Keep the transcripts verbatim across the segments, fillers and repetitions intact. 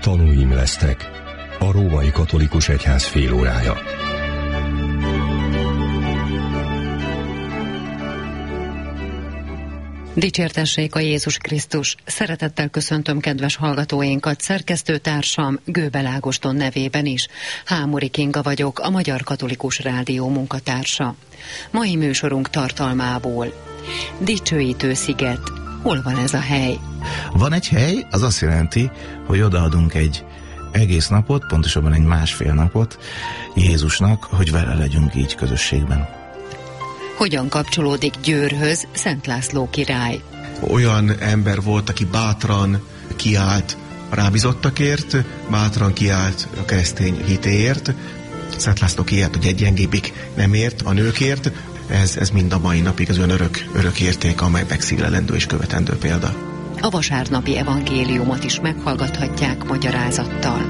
Tanúim lesztek. A római katolikus egyház félórája. Dicsértessék a Jézus Krisztus! Szeretettel köszöntöm kedves hallgatóinkat, szerkesztőtársam Gőbel Ágoston nevében is. Hámori Kinga vagyok, a Magyar Katolikus Rádió munkatársa. Mai műsorunk tartalmából: Dicsőítő sziget. Hol van ez a hely? Van egy hely, az azt jelenti, hogy odaadunk egy egész napot, pontosabban egy másfél napot Jézusnak, hogy vele legyünk így közösségben. Hogyan kapcsolódik Győrhöz Szent László király? Olyan ember volt, aki bátran kiállt a rábízottakért, bátran kiállt a keresztény hitéért. Szent László kiállt, hogy egy gyengébbik nem ért a nőkért. Ez, ez mind a mai napig az olyan örök, örök érték, amely megszíglelendő és követendő példa. A vasárnapi evangéliumot is meghallgathatják magyarázattal.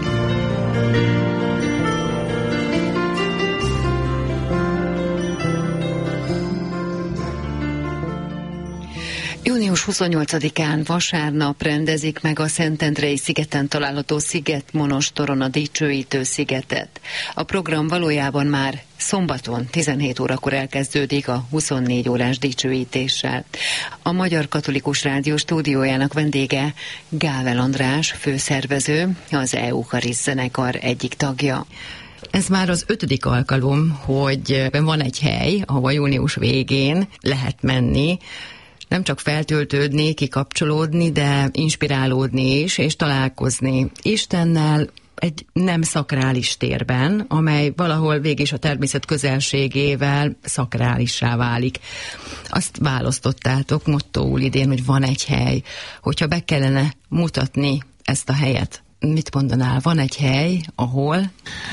június huszonnyolcadikán vasárnap rendezik meg a Szentendrei szigeten található szigetmonostoron a Dicsőítő szigetet. A program valójában már szombaton tizenhét órakor elkezdődik a huszonnégy órás dicsőítéssel. A Magyar Katolikus Rádió stúdiójának vendége Gável András, főszervező, az Eucharisztus zenekar egyik tagja. Ez már az ötödik alkalom, hogy van egy hely, ahova június végén lehet menni, nem csak feltöltődni, kikapcsolódni, de inspirálódni is, és találkozni Istennel egy nem szakrális térben, amely valahol végig is a természet közelségével szakrálissá válik. Azt választottátok mottóul idén, hogy van egy hely. Hogyha be kellene mutatni ezt a helyet, mit mondanál? Van egy hely, ahol?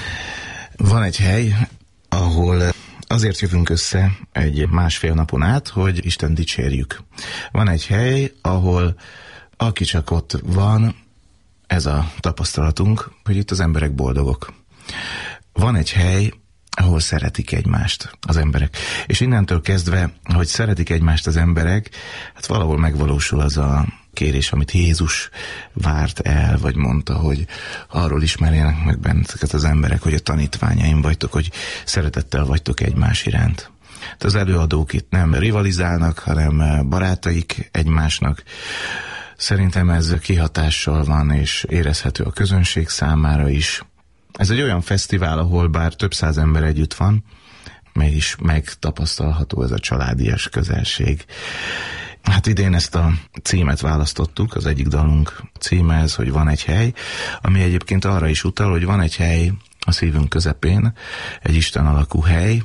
Van egy hely, ahol azért jövünk össze egy másfél napon át, hogy Isten dicsérjük. Van egy hely, ahol aki csak ott van, ez a tapasztalatunk, hogy itt az emberek boldogok. Van egy hely, ahol szeretik egymást az emberek. És innentől kezdve, hogy szeretik egymást az emberek, hát valahol megvalósul az a kérés, amit Jézus várt el, vagy mondta, hogy arról ismerjenek meg benneteket az emberek, hogy a tanítványaim vagytok, hogy szeretettel vagytok egymás iránt. De az előadók itt nem rivalizálnak, hanem barátaik egymásnak. Szerintem ez kihatással van, és érezhető a közönség számára is. Ez egy olyan fesztivál, ahol bár több száz ember együtt van, mégis megtapasztalható ez a családias közelség. Hát idén ezt a címet választottuk, az egyik dalunk címe ez, hogy van egy hely, ami egyébként arra is utal, hogy van egy hely a szívünk közepén, egy Isten alakú hely,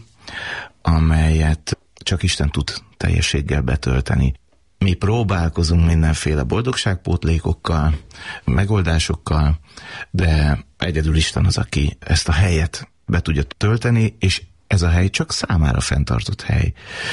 amelyet csak Isten tud teljességgel betölteni. Mi próbálkozunk mindenféle boldogságpótlékokkal, megoldásokkal, de egyedül Isten az, aki ezt a helyet be tudja tölteni, és ez a hely csak számára fenntartott hely.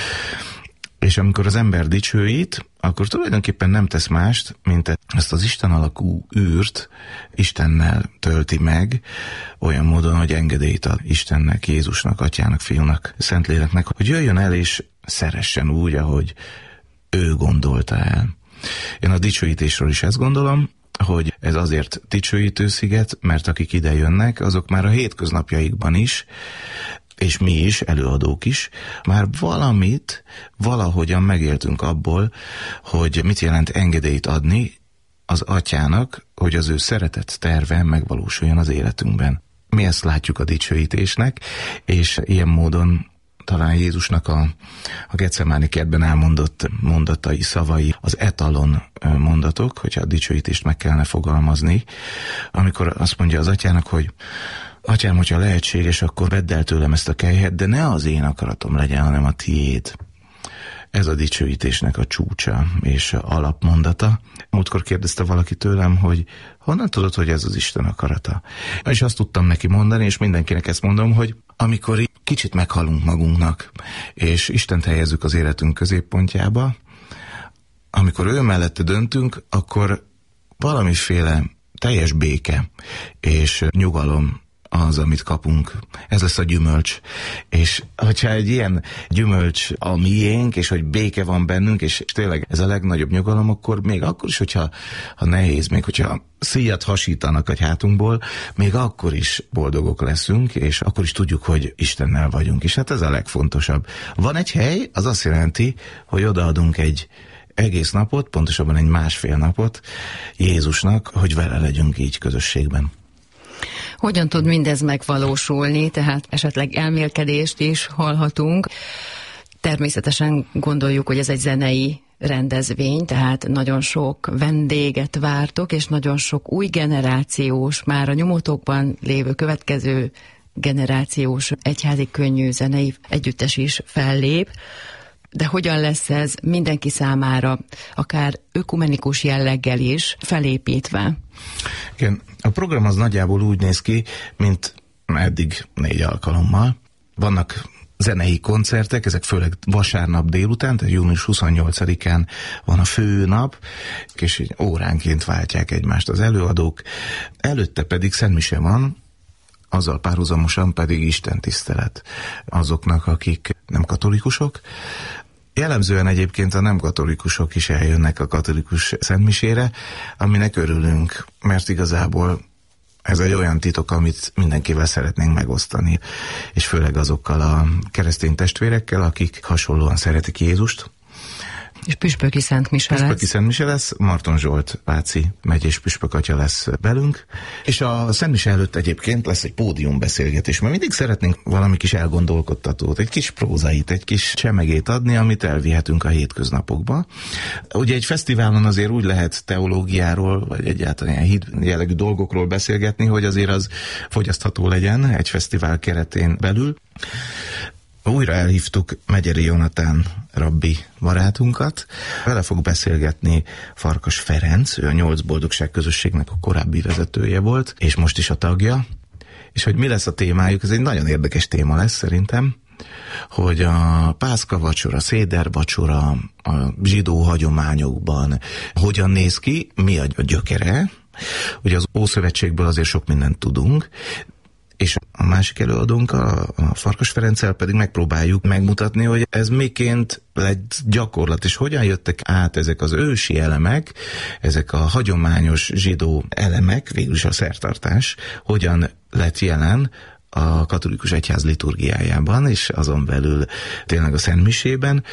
És amikor az ember dicsőít, akkor tulajdonképpen nem tesz mást, mint ezt az Isten alakú űrt Istennel tölti meg, olyan módon, hogy engedélyt ad Istennek, Jézusnak, Atyának, Fiúnak, Szentléleknek, hogy jöjjön el és szeressen úgy, ahogy ő gondolta el. Én a dicsőítésről is ezt gondolom, hogy ez azért dicsőítő sziget, mert akik ide jönnek, azok már a hétköznapjaikban is, és mi is, előadók is, már valamit, valahogyan megéltünk abból, hogy mit jelent engedélyt adni az Atyának, hogy az ő szeretett terve megvalósuljon az életünkben. Mi ezt látjuk a dicsőítésnek, és ilyen módon talán Jézusnak a, a Getsemáni kertben elmondott mondatai, szavai, az etalon mondatok, hogyha a dicsőítést meg kellene fogalmazni, amikor azt mondja az Atyának, hogy Atyám, hogyha lehetséges, akkor vedd el tőlem ezt a kelyhet, de ne az én akaratom legyen, hanem a tiéd. Ez a dicsőítésnek a csúcsa és alapmondata. Múltkor kérdezte valaki tőlem, hogy honnan tudod, hogy ez az Isten akarata? És azt tudtam neki mondani, és mindenkinek ezt mondom, hogy amikor kicsit meghalunk magunknak, és Istent helyezzük az életünk középpontjába, amikor ő mellette döntünk, akkor valamiféle teljes béke és nyugalom az, amit kapunk. Ez lesz a gyümölcs. És hogyha egy ilyen gyümölcs a miénk, és hogy béke van bennünk, és tényleg ez a legnagyobb nyugalom, akkor még akkor is, hogyha ha nehéz, még hogyha szíjat hasítanak a hátunkból, még akkor is boldogok leszünk, és akkor is tudjuk, hogy Istennel vagyunk. És hát ez a legfontosabb. Van egy hely, az azt jelenti, hogy odaadunk egy egész napot, pontosabban egy másfél napot Jézusnak, hogy vele legyünk így közösségben. Hogyan tud mindez megvalósulni, tehát esetleg elmélkedést is hallhatunk. Természetesen gondoljuk, hogy ez egy zenei rendezvény, tehát nagyon sok vendéget vártok, és nagyon sok új generációs, már a nyomotokban lévő következő generációs egyházi könnyű zenei együttes is fellép. De hogyan lesz ez mindenki számára, akár ökumenikus jelleggel is felépítve? Igen, a program az nagyjából úgy néz ki, mint eddig négy alkalommal. Vannak zenei koncertek, ezek főleg vasárnap délután, tehát június huszonnyolcadikán van a fő nap, és óránként váltják egymást az előadók. Előtte pedig szentmise van, azzal párhuzamosan pedig istentisztelet azoknak, akik nem katolikusok. Jellemzően egyébként a nem katolikusok is eljönnek a katolikus szentmisére, aminek örülünk, mert igazából ez egy olyan titok, amit mindenkivel szeretnénk megosztani, és főleg azokkal a keresztény testvérekkel, akik hasonlóan szeretik Jézust. És püspöki szentmise lesz. Püspöki szentmise lesz, Marton Zsolt Váci megyés püspök atya lesz velünk, és a szentmise előtt egyébként lesz egy pódiumbeszélgetés, mert mindig szeretnénk valami kis elgondolkodtatót, egy kis prózait, egy kis csemegét adni, amit elvihetünk a hétköznapokba. Ugye egy fesztiválon azért úgy lehet teológiáról, vagy egyáltalán ilyen hit jellegű dolgokról beszélgetni, hogy azért az fogyasztható legyen egy fesztivál keretén belül. Újra elhívtuk Megyeri Jonatán rabbi barátunkat. Vele fog beszélgetni Farkas Ferenc, ő a Nyolc Boldogság közösségnek a korábbi vezetője volt, és most is a tagja. És hogy mi lesz a témájuk, ez egy nagyon érdekes téma lesz szerintem, hogy a pászka vacsora, széder vacsora a zsidó hagyományokban hogyan néz ki, mi a gyökere. Ugye az Ószövetségből azért sok mindent tudunk, és a másik előadónk, a, a Farkas Ferenccel pedig megpróbáljuk megmutatni, hogy ez miként lett gyakorlat, és hogyan jöttek át ezek az ősi elemek, ezek a hagyományos zsidó elemek, végül is a szertartás, hogyan lett jelen a katolikus egyház liturgiájában, és azon belül tényleg a szentmisében.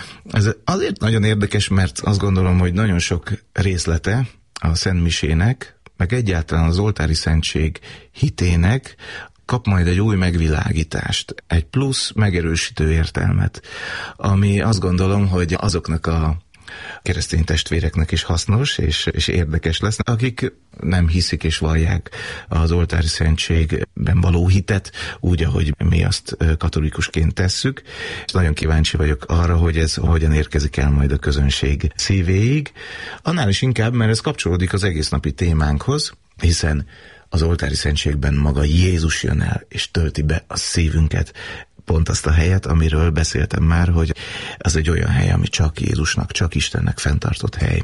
Ez azért nagyon érdekes, mert azt gondolom, hogy nagyon sok részlete a szentmisének, meg egyáltalán az oltári szentség hitének kap majd egy új megvilágítást, egy plusz megerősítő értelmet, ami azt gondolom, hogy azoknak a keresztény testvéreknek is hasznos és, és érdekes lesz, akik nem hiszik és vallják az oltári szentségben való hitet, úgy, ahogy mi azt katolikusként tesszük. És nagyon kíváncsi vagyok arra, hogy ez hogyan érkezik el majd a közönség szívéig. Annál is inkább, mert ez kapcsolódik az egész napi témánkhoz, hiszen az oltári szentségben maga Jézus jön el, és tölti be a szívünket, pont azt a helyet, amiről beszéltem már, hogy az egy olyan hely, ami csak Jézusnak, csak Istennek fenntartott hely.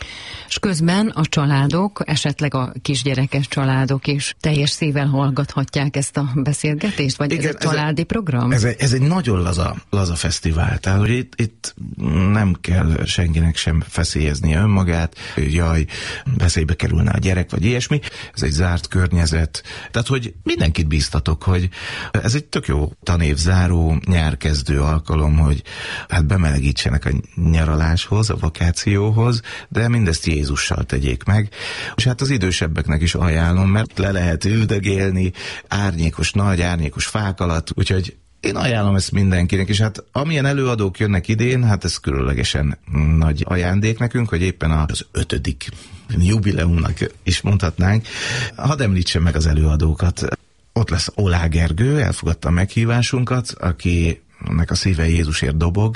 És közben a családok, esetleg a kisgyerekes családok is teljes szívvel hallgathatják ezt a beszélgetést? Vagy igen, ez egy családi ez program? Ez egy, ez egy nagyon laza, laza fesztivál, tehát hogy itt, itt nem kell senkinek sem feszélyeznie önmagát, jaj, veszélybe kerülne a gyerek, vagy ilyesmi. Ez egy zárt környezet. Tehát, hogy mindenkit bíztatok, hogy ez egy tök jó tanévzáró, nyárkezdő alkalom, hogy hát bemelegítsenek a nyaraláshoz, a vakációhoz, de mindezt Jézussal tegyék meg. És hát az idősebbeknek is ajánlom, mert le lehet üldögélni árnyékos, nagy árnyékos fák alatt, úgyhogy én ajánlom ezt mindenkinek, és hát amilyen előadók jönnek idén, hát ez különlegesen nagy ajándék nekünk, hogy éppen az ötödik jubileumnak is mondhatnánk. Hadd említsem meg az előadókat. Ott lesz Olá Gergő, elfogadta a meghívásunkat, aki nek a szíve Jézusért dobog,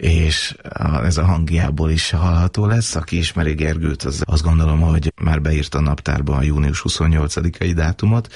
és ez a hangjából is hallható lesz. Aki ismeri Gergőt, az azt gondolom, hogy már beírta a naptárba a június huszonnyolcadikai dátumot.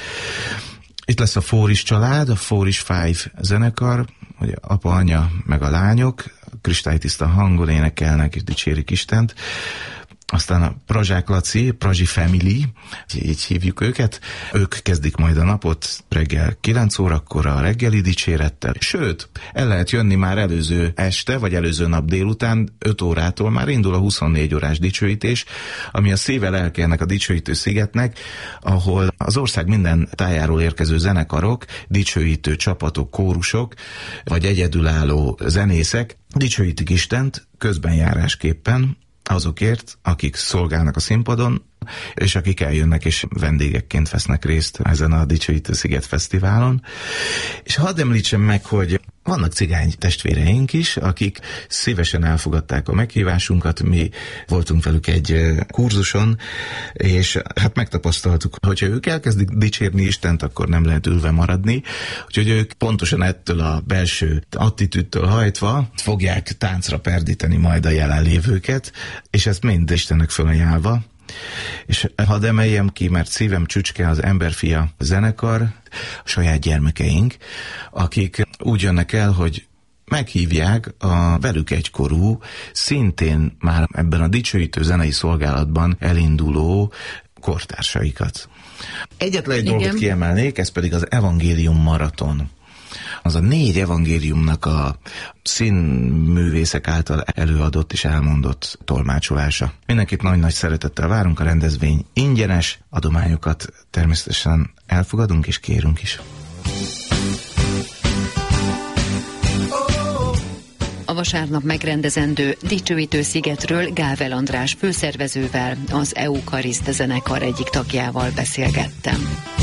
Itt lesz a Fóris család, a Fóris Five zenekar, ugye apa, anya, meg a lányok, kristálytiszta hangon énekelnek és dicsérik Istent. aztán a Prazsák Laci, Prazsi Family, így hívjuk őket, ők kezdik majd a napot reggel kilenc órakor a reggeli dicsérettel, sőt, el lehet jönni már előző este, vagy előző nap délután, öt órától már indul a huszonnégy órás dicsőítés, ami a szíve lelke ennek a dicsőítő szigetnek, ahol az ország minden tájáról érkező zenekarok, dicsőítő csapatok, kórusok, vagy egyedülálló zenészek dicsőítik Istent közbenjárásképpen, azokért, akik szolgálnak a színpadon, és akik eljönnek és vendégekként vesznek részt ezen a Dicsőítő Sziget Fesztiválon. És hadd említsem meg, hogy vannak cigány testvéreink is, akik szívesen elfogadták a meghívásunkat, mi voltunk velük egy kurzuson, és hát megtapasztaltuk, hogyha ők elkezdik dicsérni Istent, akkor nem lehet ülve maradni, úgyhogy ők pontosan ettől a belső attitűdtől hajtva fogják táncra perdíteni majd a jelenlévőket, és ezt mind Istennek fölajánlva. És hadd emeljem ki, mert szívem csücske az Emberfia zenekar, a saját gyermekeink, akik úgy jönnek el, hogy meghívják a velük egykorú, szintén már ebben a dicsőítő zenei szolgálatban elinduló kortársaikat. Egyetlen egy Igen. dolgot kiemelnék, ez pedig az Evangélium Maraton. Az a négy evangéliumnak a színművészek által előadott és elmondott tolmácsolása. Mindenkit nagy-nagy szeretettel várunk, a rendezvény ingyenes, adományokat természetesen elfogadunk és kérünk is. A vasárnap megrendezendő Dicsőítő Szigetről Gável András főszervezővel, az Euchariszt zenekar egyik tagjával beszélgettem.